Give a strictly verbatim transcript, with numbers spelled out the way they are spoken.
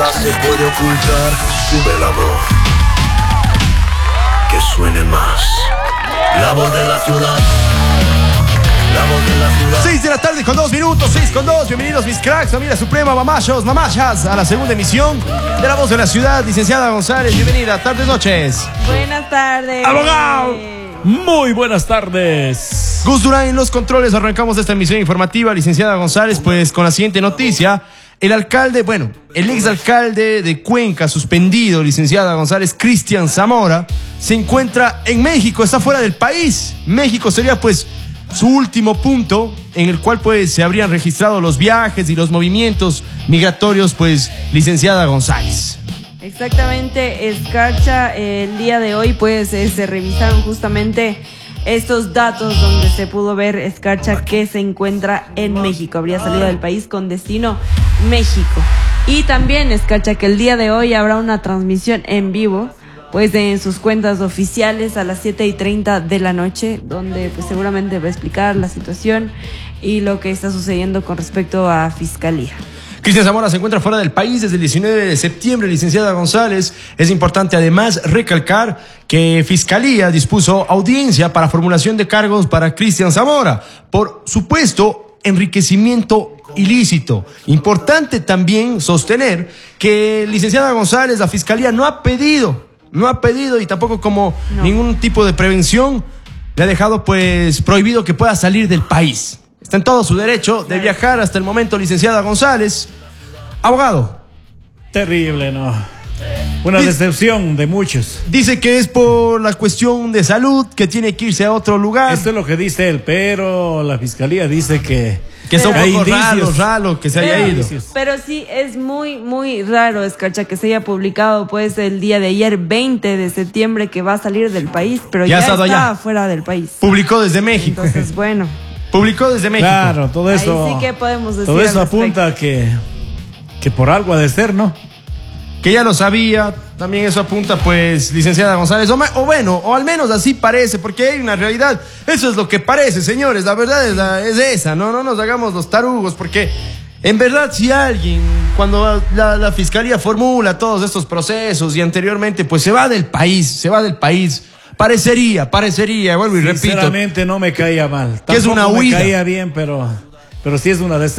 nada se puede ocultar. Sube la voz, que suene más. La voz de la ciudad. La voz de la ciudad. seis de la tarde con dos minutos, seis con dos. Bienvenidos mis cracks, familia suprema, mamachos, mamachas, a la segunda emisión de La Voz de la Ciudad. Licenciada González, bienvenida. Tardes, noches. Buenas tardes. ¡Abogado! Muy buenas tardes. Gus Durán en los controles. Arrancamos esta emisión informativa. Licenciada González, pues con la siguiente noticia. El alcalde, bueno, el exalcalde de Cuenca suspendido, licenciada González, Cristian Zamora, se encuentra en México, está fuera del país. México sería pues su último punto en el cual pues se habrían registrado los viajes y los movimientos migratorios, pues, licenciada González. Exactamente, Escarcha, el día de hoy pues eh, se revisaron justamente estos datos donde se pudo ver Escarcha que se encuentra en México, habría salido del país con destino México. Y también Escarcha que el día de hoy habrá una transmisión en vivo pues en sus cuentas oficiales a las siete y treinta de la noche, donde pues seguramente va a explicar la situación y lo que está sucediendo con respecto a Fiscalía. Cristian Zamora se encuentra fuera del país desde el diecinueve de septiembre, licenciada González. Es importante además recalcar que Fiscalía dispuso audiencia para formulación de cargos para Cristian Zamora por supuesto enriquecimiento ilícito. Importante también sostener que, licenciada González, la Fiscalía no ha pedido No ha pedido y tampoco como no. ningún tipo de prevención le ha dejado pues prohibido que pueda salir del país. Está en todo su derecho de viajar hasta el momento, licenciada González. Abogado. Terrible, ¿no? Una dice, decepción de muchos. Dice que es por la cuestión de salud, que tiene que irse a otro lugar. Esto es lo que dice él, pero la Fiscalía dice que... Que son un poco raro, raro que se pero, haya ido. Pero sí, es muy, muy raro, Escarcha, que se haya publicado pues el día de ayer, veinte de septiembre, que va a salir del país, pero ya, ya está allá. Fuera del país. Publicó desde México. Entonces, bueno. Publicó desde México. Claro, todo eso... Ahí sí que podemos decir todo eso apunta a que, que por algo ha de ser, ¿no? Que ya lo sabía, también eso apunta pues, licenciada González, o, o bueno, o al menos así parece, porque hay una realidad, eso es lo que parece, señores, la verdad es, la, es esa, no, no nos hagamos los tarugos, porque en verdad si alguien, cuando la, la Fiscalía formula todos estos procesos y anteriormente pues se va del país, se va del país, parecería, parecería, vuelvo y repito. Sinceramente no me caía mal, que es una huida. me caía bien, pero, pero sí es una decepción.